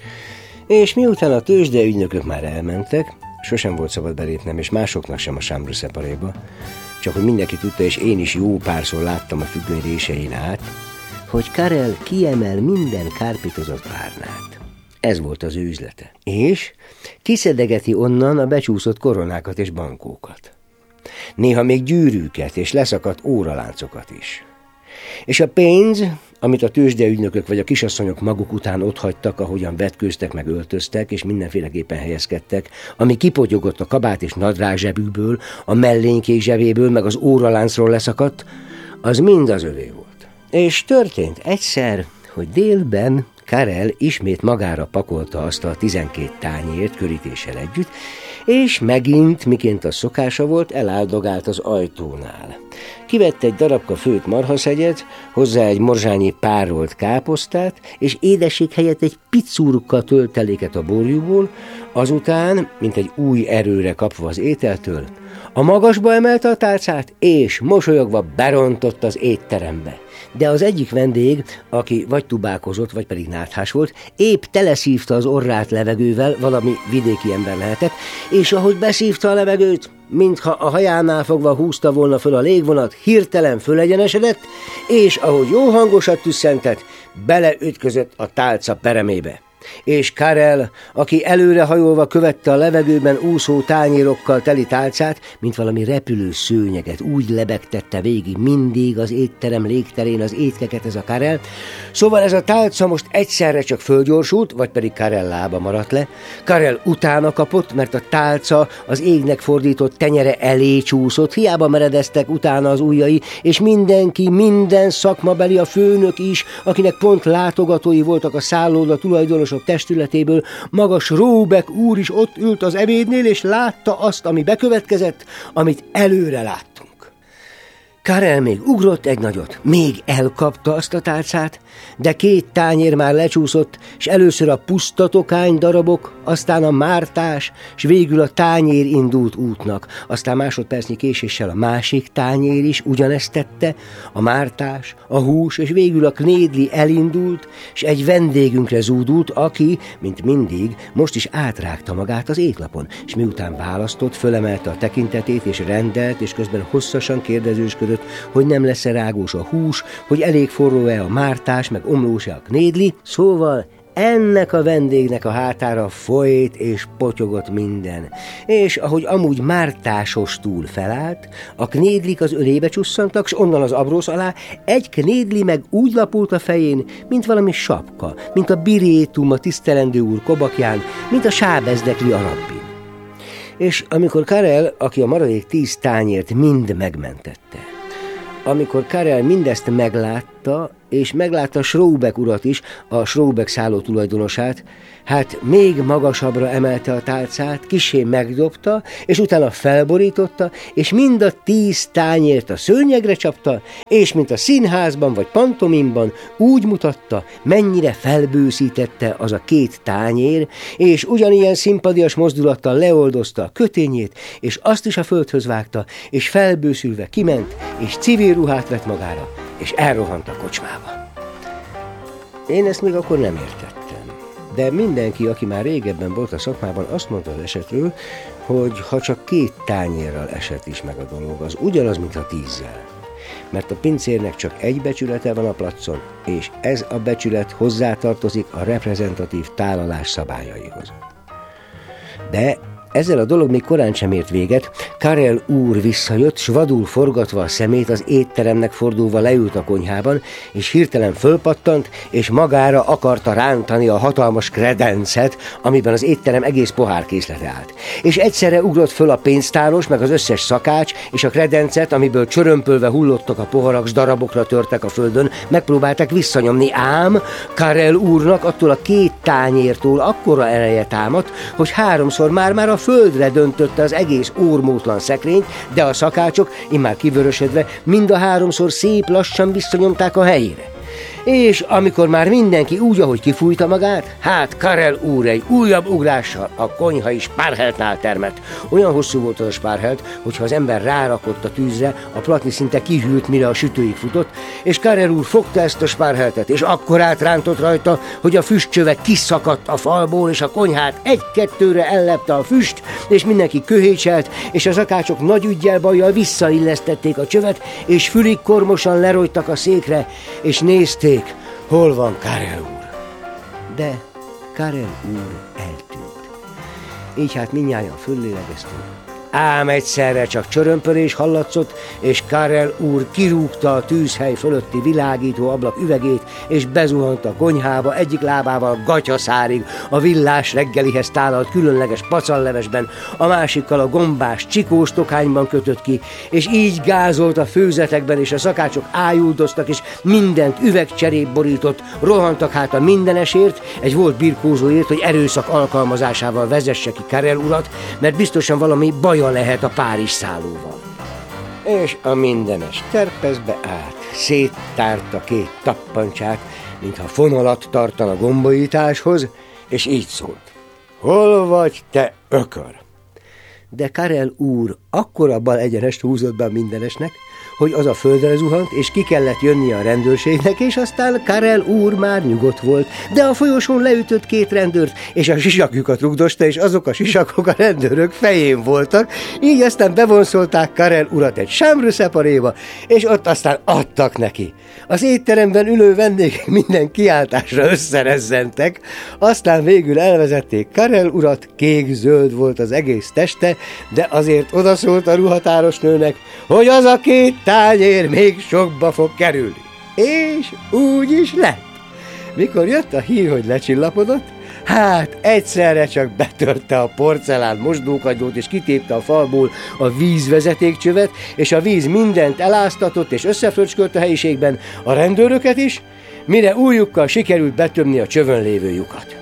A: És miután a tőzsdeügynökök már elmentek, sosem volt szabad belépnem, és másoknak sem a Chambre Séparéba, csak hogy mindenki tudta, és én is jó párszor láttam a függöny résein át, hogy Karel kiemel minden kárpitozott párnát. Ez volt az ő üzlete. És kiszedegeti onnan a becsúszott koronákat és bankókat. Néha még gyűrűket és leszakadt óraláncokat is. És a pénz, amit a tőzsdeügynökök vagy a kisasszonyok maguk után otthagytak, ahogyan vetkőztek meg öltöztek, és mindenféleképpen helyezkedtek, ami kipotyogott a kabát és nadrág zsebükből, a mellénykék zsebéből, meg az óraláncról leszakadt, az mind az övé volt. És történt egyszer, hogy délben Karel ismét magára pakolta azt a tizenkét tányért körítéssel együtt, és megint, miként a szokása volt, eláldogált az ajtónál. Kivett egy darabka főtt marhaszegyet, hozzá egy morzsányi párolt káposztát, és édesség helyett egy picurka tölteléket a borjúból, azután, mint egy új erőre kapva az ételtől, a magasba emelte a tálcát, és mosolyogva berontott az étterembe. De az egyik vendég, aki vagy tubákozott, vagy pedig náthás volt, épp teleszívta az orrát levegővel, valami vidéki ember lehetett, és ahogy beszívta a levegőt, mintha a hajánál fogva húzta volna föl a légvonat, hirtelen fölegyenesedett, és ahogy jó hangosat tüsszentett, beleütközött a tálca peremébe. És Karel, aki előrehajolva követte a levegőben úszó tányérokkal teli tálcát, mint valami repülő szőnyeget, úgy lebegtette végig mindig az étterem légterén az étkeket ez a Karel. Szóval ez a tálca most egyszerre csak fölgyorsult, vagy pedig Karel lába maradt le. Karel utána kapott, mert a tálca az égnek fordított tenyere elé csúszott, hiába meredeztek utána az ujjai, és mindenki, minden szakmabeli, a főnök is, akinek pont látogatói voltak a szállóda tulajdonos testületéből, magas Róbek úr is ott ült az ebédnél, és látta azt, ami bekövetkezett, amit előre láttunk. Karel még ugrott egy nagyot, még elkapta azt a tálcát, de két tányér már lecsúszott, és először a puszta tokány darabok, aztán a mártás, és végül a tányér indult útnak. Aztán másodpercnyi késéssel a másik tányér is ugyanezt tette, a mártás, a hús, és végül a knédli elindult, és egy vendégünkre zúdult, aki, mint mindig, most is átrágta magát az étlapon, és miután választott, fölemelte a tekintetét, és rendelt, és közben hosszasan kérdezősködött, hogy nem lesz-e rágós a hús, hogy elég forró-e a mártás, meg omlós-e a knédli, szóval ennek a vendégnek a hátára folyt és potyogott minden, és ahogy amúgy mártásos túl felállt, a knédlik az ölébe csusszantak, s onnan az abrósz alá egy knédli meg úgy lapult a fején, mint valami sapka, mint a birétum a tisztelendő úr kobakján, mint a sábezdekli a rabbin. És amikor Karel, aki a maradék tíz tányért mind megmentette, amikor Karel mindezt meglátta, és meglátta Schrobeck urat is, a Schrobeck szálló tulajdonosát, hát még magasabbra emelte a tálcát, kissé megdobta, és utána felborította, és mind a tíz tányért a szőnyegre csapta, és mint a színházban vagy pantomimban úgy mutatta, mennyire felbőszítette az a két tányér, és ugyanilyen szimpadias mozdulattal leoldozta a kötényét, és azt is a földhöz vágta, és felbőszülve kiment, és civil ruhát vett magára, és elrohant a kocsmába. Én ezt még akkor nem értettem, de mindenki, aki már régebben volt a szakmában, azt mondta az esetről, hogy ha csak két tányérral esett is meg a dolog, az ugyanaz, mint a tízzel. Mert a pincérnek csak egy becsülete van a placon, és ez a becsület hozzátartozik a reprezentatív tálalás szabályaihoz. De ezzel a dolog még korán sem ért véget. Karel úr visszajött, s vadul forgatva a szemét az étteremnek fordulva leült a konyhában, és hirtelen fölpattant, és magára akarta rántani a hatalmas kredencet, amiben az étterem egész pohárkészlete állt. És egyszerre ugrott föl a pénztáros, meg az összes szakács, és a kredencet, amiből csörömpölve hullottak a poharak, s darabokra törtek a földön, megpróbálták visszanyomni, ám Karel úrnak attól a két tányértól akkora ereje támadt, hogy háromszor már-már a földre döntötte az egész órmótlan szekrényt, de a szakácsok, immár kivörösödve, mind a háromszor szép lassan visszanyomták a helyére. És amikor már mindenki úgy, ahogy kifújta magát, hát Karel úr egy újabb ugrással a konyhai spárheltnál termett. Olyan hosszú volt az a spárhelt, hogyha az ember rárakott a tűzre, a platni szinte kihűlt, mire a sütőig futott, és Karel úr fogta ezt a spárheltet, és akkor átrántott rajta, hogy a füstcsöve kiszakadt a falból, és a konyhát egy-kettőre ellepte a füst, és mindenki köhécselt, és az akácsok nagy üggyel bajjal visszaillesztették a csövet, és fülig kormosan lerojtak a székre, és nézték, hol van Karel úr. De Karel úr eltűnt. Így hát mindnyájan föllélegeztünk. Ám egyszerre csak csörömpölés hallatszott, és Karel úr kirúgta a tűzhely fölötti világító ablak üvegét, és bezuhant a konyhába egyik lábával gatyaszárig, a villás reggelihez tálalt különleges pacallevesben, a másikkal a gombás csikós tokányban kötött ki, és így gázolt a főzetekben, és a szakácsok ájuldoztak, és mindent üvegcserép borított, rohantak hát a mindenesért, egy volt birkózóért, hogy erőszak alkalmazásával vezesse ki Karel urat, mert biztosan valami baja lehet a Párizs szállóval. És a mindenes terpezbe állt, széttárta két tappancsát, mintha fonalat tartana gombolításhoz, és így szólt: hol vagy, te ökör? De Karel úr akkora bal egyenest húzott be a mindenesnek, hogy az a földre zuhant, és ki kellett jönnie a rendőrségnek, és aztán Karel úr már nyugodt volt, de a folyosón leütött két rendőrt, és a sisakjukat rugdosta, és azok a sisakok a rendőrök fején voltak, így aztán bevonszolták Karel urat egy chambre séparéba, és ott aztán adtak neki. Az étteremben ülő vendégek minden kiáltásra összerezzentek, aztán végül elvezették Karel urat, kék-zöld volt az egész teste, de azért odaszólt a ruhatáros nőnek, hogy az a két tányér még sokba fog kerülni. És úgy is lett. Mikor jött a hír, hogy lecsillapodott, hát egyszerre csak betörte a porcelán mosdókagylót, és kitépte a falból a vízvezetékcsövet, és a víz mindent eláztatott, és összefröcskölt a helyiségben, a rendőröket is, mire ujjukkal sikerült betömni a csövön lévő lyukat.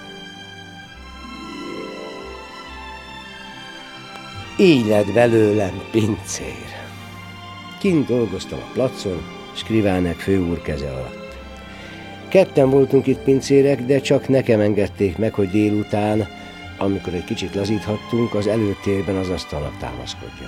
A: Így lett belőlem pincér. Kint dolgoztam a placon, Skrivánek főúr keze alatt. Ketten voltunk itt pincérek, de csak nekem engedték meg, hogy délután, amikor egy kicsit lazíthattunk, az előtérben az asztalnak támaszkodjam.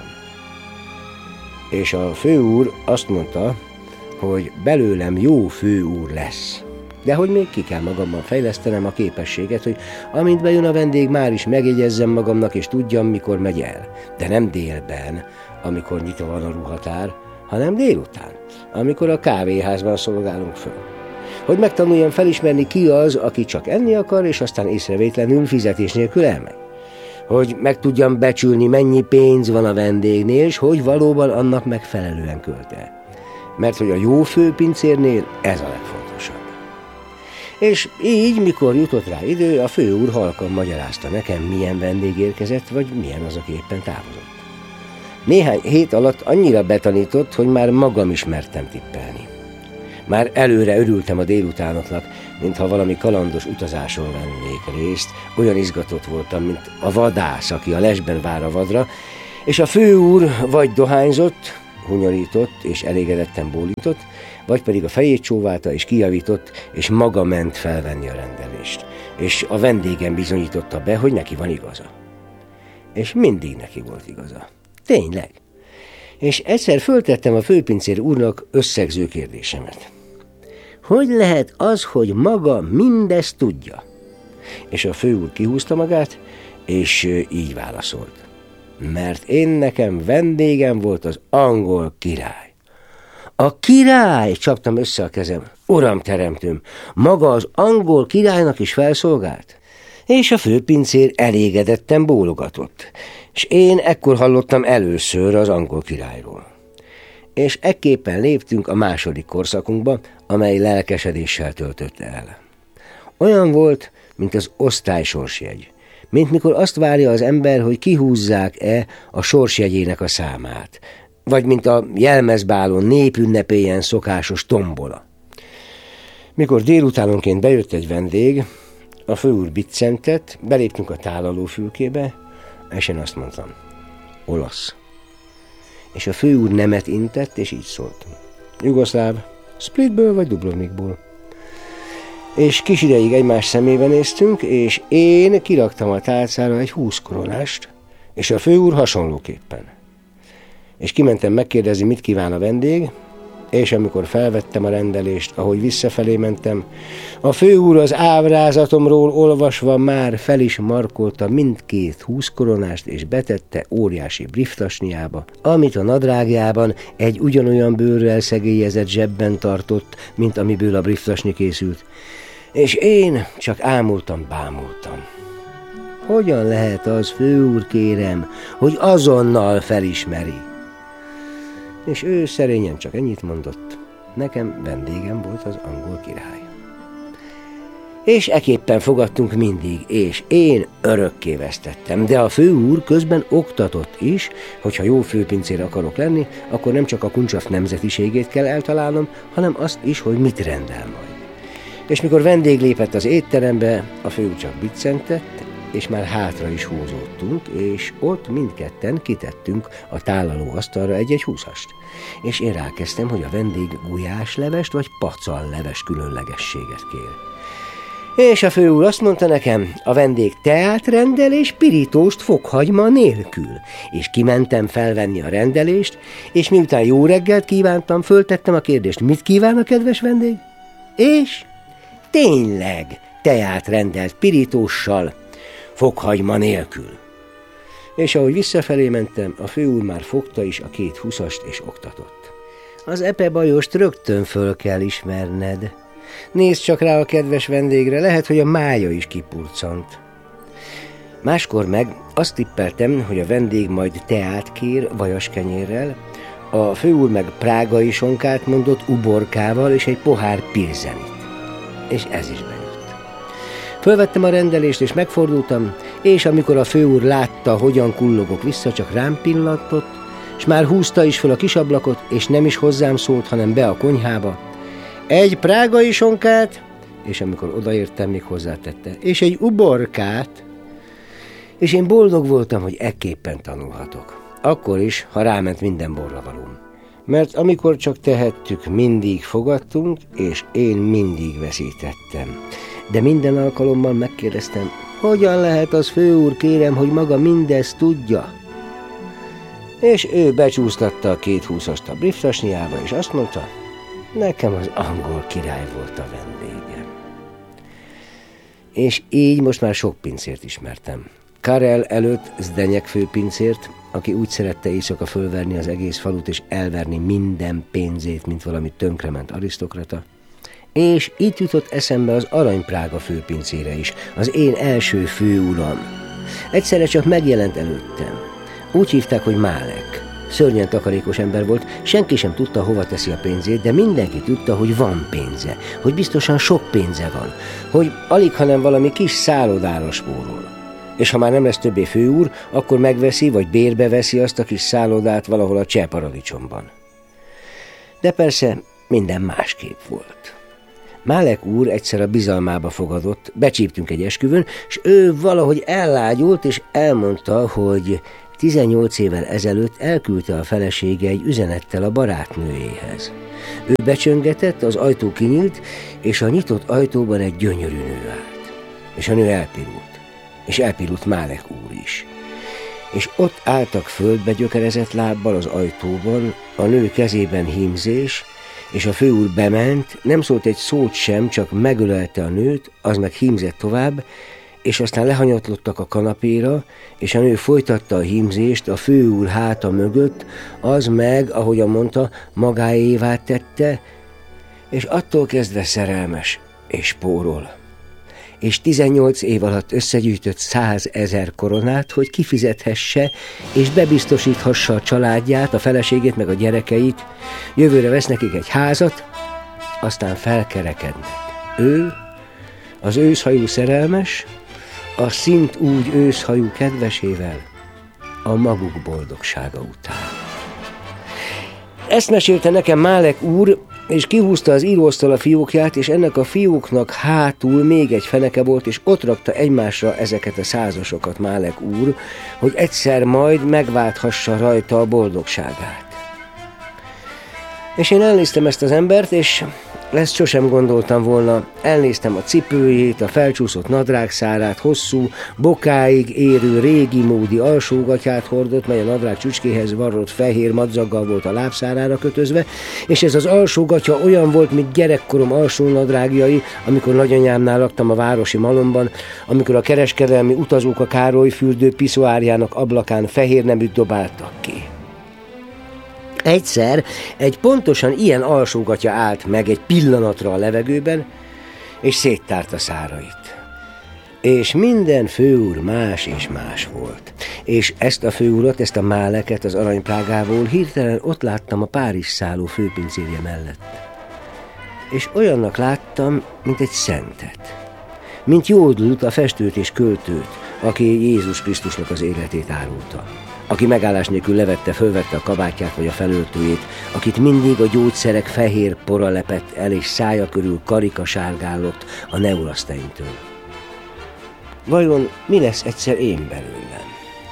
A: És a főúr azt mondta, hogy belőlem jó főúr lesz, de hogy még ki kell magamban fejlesztenem a képességet, hogy amint bejön a vendég, már is megjegyezzem magamnak, és tudjam, mikor megy el. De nem délben, amikor nyitva van a ruhatár, hanem délután, amikor a kávéházban szolgálunk föl. Hogy megtanuljam felismerni, ki az, aki csak enni akar, és aztán észrevétlenül fizetés nélkül elmegy. Hogy meg tudjam becsülni, mennyi pénz van a vendégnél, és hogy valóban annak megfelelően költ-e. Mert hogy a jó főpincérnél ez a legfontosabb. És így, mikor jutott rá idő, a főúr halkan magyarázta nekem, milyen vendég érkezett, vagy milyen az, aki éppen távozott. Néhány hét alatt annyira betanított, hogy már magam is mertem tippelni. Már előre örültem a délutánoknak, mintha valami kalandos utazáson vennék részt, olyan izgatott voltam, mint a vadász, aki a lesben vár a vadra, és a főúr vagy dohányzott, hunyorított és elégedetten bólintott, vagy pedig a fejét csóválta és kijavított, és maga ment felvenni a rendelést. És a vendégem bizonyította be, hogy neki van igaza. És mindig neki volt igaza. Tényleg. És egyszer föltettem a főpincér úrnak összegző kérdésemet. Hogy lehet az, hogy maga mindezt tudja? És a főúr kihúzta magát, és így válaszolt. Mert én nekem vendégem volt az angol király. A király, csaptam össze a kezem. Uram teremtőm, maga az angol királynak is felszolgált? És a főpincér elégedetten bólogatott, és én ekkor hallottam először az angol királyról. És ekképpen léptünk a második korszakunkba, amely lelkesedéssel töltött el. Olyan volt, mint az osztálysorsjegy, mint mikor azt várja az ember, hogy kihúzzák-e a sorsjegyének a számát, vagy mint a jelmezbálon népünnepélyen szokásos tombola. Mikor délutánonként bejött egy vendég, a főúr biccentett, beléptünk a tálalófülkébe, és én azt mondtam, olasz. És a főúr nemet intett, és így szólt. Jugoszláv, Splitből vagy Dubrovnikból. És kis ideig egymás szemébe néztünk, és én kiraktam a tálcára egy húsz koronást, és a főúr hasonlóképpen. És kimentem megkérdezni, mit kíván a vendég, és amikor felvettem a rendelést, ahogy visszafelé mentem, a főúr az ábrázatomról olvasva már fel is markolta mindkét húsz koronást, és betette óriási brieftasniába, amit a nadrágjában egy ugyanolyan bőrrel szegélyezett zsebben tartott, mint amiből a brieftasni készült. És én csak ámultam, bámultam. Hogyan lehet az, főúr, kérem, hogy azonnal felismeri? És ő szerényen csak ennyit mondott, nekem vendégem volt az angol király. És eképpen fogadtunk mindig, és én örökké vesztettem, de a főúr közben oktatott is, hogyha jó főpincér akarok lenni, akkor nem csak a kuncsaf nemzetiségét kell eltalálnom, hanem azt is, hogy mit rendel majd. És mikor vendég lépett az étterembe, a főúr csak biccentett, és már hátra is húzódtunk, és ott mindketten kitettünk a tálaló asztalra egy-egy húszast. És én rákezdtem, hogy a vendég gulyáslevest vagy pacalleves különlegességet kér. És a főúr azt mondta nekem, a vendég teát rendel és pirítóst fokhagyma nélkül. És kimentem felvenni a rendelést, és miután jó reggelt kívántam, föltettem a kérdést, mit kíván a kedves vendég? És tényleg teát rendelt pirítóssal, fokhagyma nélkül. És ahogy visszafelé mentem, a főúr már fogta is a két húszast és oktatott. Az epe bajost rögtön föl kell ismerned. Nézd csak rá a kedves vendégre, lehet, hogy a mája is kipurcant. Máskor meg azt tippeltem, hogy a vendég majd teát kér vajaskenyérrel, a főúr meg prágai sonkát mondott uborkával és egy pohár pilzenit. És ez is bejött. Fölvettem a rendelést, és megfordultam, és amikor a főúr látta, hogyan kullogok vissza, csak rám pillantott, és már húzta is föl a kis ablakot, és nem is hozzám szólt, hanem be a konyhába. Egy prágai sonkát, és amikor odaértem, még hozzátette, és egy uborkát, és én boldog voltam, hogy ekképpen tanulhatok. Akkor is, ha ráment minden borravalóm. Mert amikor csak tehettük, mindig fogadtunk, és én mindig veszítettem. De minden alkalommal megkérdeztem, hogyan lehet az, főúr, kérem, hogy maga mindezt tudja? És ő becsúsztatta a két húszast a brieftasniába, és azt mondta, nekem az angol király volt a vendégem. És így most már sok pincért ismertem. Karel előtt Zdenyek főpincért, aki úgy szerette éjszaka fölverni az egész falut és elverni minden pénzét, mint valami tönkrement arisztokrata. És itt jutott eszembe az aranyprága főpincére is, az én első főuram. Egyszerre csak megjelent előttem. Úgy hívták, hogy Málek. Szörnyen takarékos ember volt, senki sem tudta, hova teszi a pénzét, de mindenki tudta, hogy van pénze, hogy biztosan sok pénze van, hogy alig, hanem valami kis szállodára spórol. És ha már nem lesz többé főúr, akkor megveszi, vagy bérbe veszi azt a kis szállodát valahol a Cseh paradicsomban. De persze minden másképp volt. Málek úr egyszer a bizalmába fogadott, becsíptünk egy esküvőn, és ő valahogy ellágyult, és elmondta, hogy tizennyolc évvel ezelőtt elküldte a felesége egy üzenettel a barátnőjéhez. Ő becsöngetett, az ajtó kinyílt, és a nyitott ajtóban egy gyönyörű nő állt. És a nő elpirult, és elpirult Málek úr is. És ott álltak földbe gyökerezett lábbal az ajtóban, a nő kezében hímzés, és a főúr bement, nem szólt egy szót sem, csak megölelte a nőt, az meg hímzett tovább, és aztán lehanyatlottak a kanapéra, és a nő folytatta a hímzést a főúr háta mögött, az meg, ahogyan mondta, magáévá tette, és attól kezdve szerelmes, és spórol. és tizennyolc év alatt összegyűjtött százezer koronát, hogy kifizethesse és bebiztosíthassa a családját, a feleségét meg a gyerekeit. Jövőre vesz nekik egy házat, aztán felkerekednek. Ő, az őszhajú szerelmes, a szint úgy őszhajú kedvesével, a maguk boldogsága után. Ezt mesélte nekem Málek úr, és kihúzta az íróasztal a fiókját, és ennek a fióknak hátul még egy feneke volt, és ott rakta egymásra ezeket a százasokat Málek úr, hogy egyszer majd megválthassa rajta a boldogságát. És én elnéztem ezt az embert, és ezt sosem gondoltam volna. Elnéztem a cipőjét, a felcsúszott nadrágszárát, hosszú, bokáig érő régi módi alsógatyát hordott, mely a nadrág csücskéhez varrott fehér madzaggal volt a lábszárára kötözve, és ez az alsógatya olyan volt, mint gyerekkorom alsó nadrágjai, amikor nagyanyámnál laktam a városi malomban, amikor a kereskedelmi utazók a Károly fürdő piszoárjának ablakán fehér neműt dobáltak ki. Egyszer egy pontosan ilyen alsógatya állt meg egy pillanatra a levegőben, és széttárta szárait. És minden főúr más és más volt. És ezt a főurat, ezt a Máleket az aranyprágából hirtelen ott láttam a Párizs szálló főpincérje mellett. És olyannak láttam, mint egy szentet. Mint Jódlut, a festőt és költőt, aki Jézus Krisztusnak az életét árulta. Aki megállás nélkül levette, fölvette a kabátját vagy a felöltőjét, akit mindig a gyógyszerek fehér pora lepett el, és szája körül karika sárgállott a neuraszteintől. Vajon mi lesz egyszer én belőlem?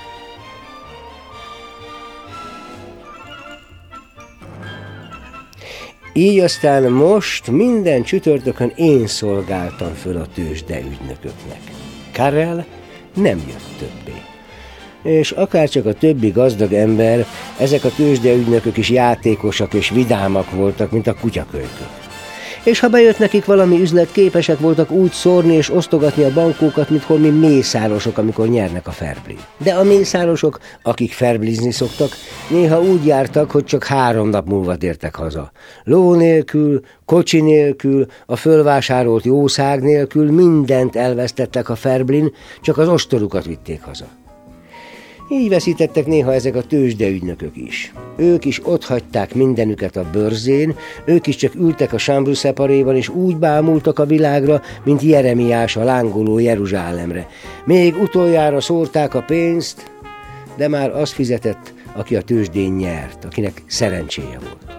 A: Így aztán most minden csütörtökön én szolgáltam föl a tőzsdeügynököknek. Karel nem jött többé. És akárcsak a többi gazdag ember, ezek a tőzsdeügynökök is játékosak és vidámak voltak, mint a kutyakölykök. És ha bejött nekik valami üzlet, képesek voltak úgy szórni és osztogatni a bankókat, mint holmi mészárosok, amikor nyernek a ferblin. De a mészárosok, akik ferblizni szoktak, néha úgy jártak, hogy csak három nap múlva tértek haza. Ló nélkül, kocsi nélkül, a fölvásárolt jószág nélkül mindent elvesztettek a ferblin, csak az ostorukat vitték haza. Így veszítettek néha ezek a tőzsdeügynökök is. Ők is otthagyták mindenüket a bőrzén, ők is csak ültek a Chambre Séparéban, és úgy bámultak a világra, mint Jeremiás a lángoló Jeruzsálemre. Még utoljára szórták a pénzt, de már az fizetett, aki a tőzsdén nyert, akinek szerencséje volt.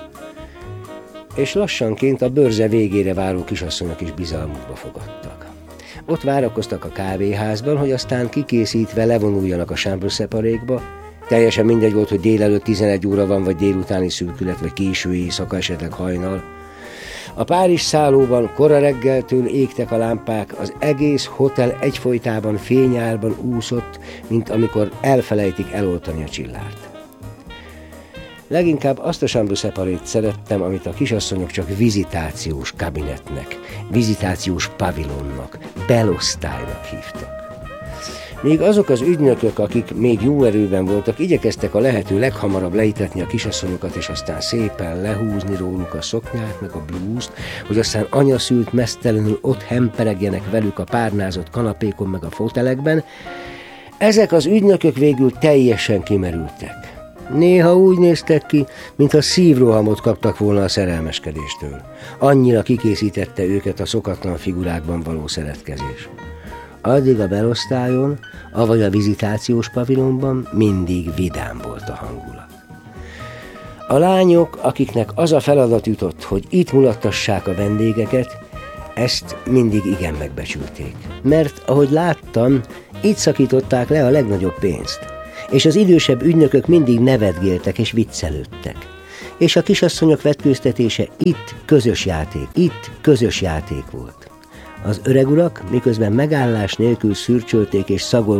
A: És lassanként a bőrze végére váró kisasszonyok is bizalmukba fogadtak. Ott várakoztak a kávéházban, hogy aztán kikészítve levonuljanak a Chambre Séparékba. Teljesen mindegy volt, hogy délelőtt tizenegy óra van, vagy délutáni szürkület, vagy késő éjszaka, esetleg hajnal. A Párizs szállóban kora reggeltől égtek a lámpák, az egész hotel egyfolytában fényárban úszott, mint amikor elfelejtik eloltani a csillárt. Leginkább azt a Chambre Séparét szerettem, amit a kisasszonyok csak vizitációs kabinetnek, vizitációs pavilonnak, belosztálynak hívtak. Még azok az ügynökök, akik még jó erőben voltak, igyekeztek a lehető leghamarabb leítetni a kisasszonyokat, és aztán szépen lehúzni róluk a szoknyát, meg a blúzt, hogy aztán anyaszült meztelenül ott hemperegjenek velük a párnázott kanapékon, meg a fotelekben. Ezek az ügynökök végül teljesen kimerültek. Néha úgy néztek ki, mintha szívrohamot kaptak volna a szerelmeskedéstől. Annyira kikészítette őket a szokatlan figurákban való szeretkezés. Addig a belosztályon, avagy a vizitációs pavilonban mindig vidám volt a hangulat. A lányok, akiknek az a feladat jutott, hogy itt mulattassák a vendégeket, ezt mindig igen megbecsülték. Mert, ahogy láttam, itt szakították le a legnagyobb pénzt. És az idősebb ügynökök mindig nevetgéltek és viccelődtek. És a kisasszonyok vetkőztetése itt közös játék, itt közös játék volt. Az öregurak miközben megállás nélkül szürcsölték és szagolták